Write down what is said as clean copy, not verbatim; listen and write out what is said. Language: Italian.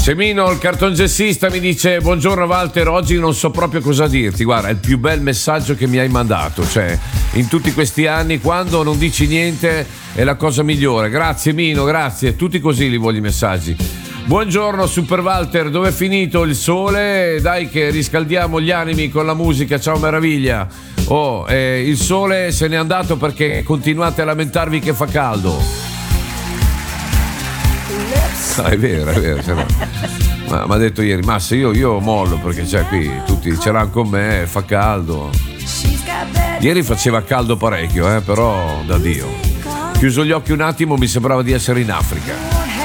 Semino, il cartongessista, mi dice: buongiorno Walter, oggi non so proprio cosa dirti. Guarda, è il più bel messaggio che mi hai mandato. Cioè, in tutti questi anni, quando non dici niente, è la cosa migliore. Grazie Mino, grazie. Tutti così li voglio i messaggi. Buongiorno Super Walter, dove è finito il sole? Dai che riscaldiamo gli animi con la musica, ciao meraviglia. Il sole se n'è andato perché continuate a lamentarvi che fa caldo. È vero, cioè, mi ha detto ieri, ma se io mollo perché qui tutti ce l'hanno con me, fa caldo. Ieri faceva caldo parecchio, però da Dio. Chiuso gli occhi un attimo mi sembrava di essere in Africa.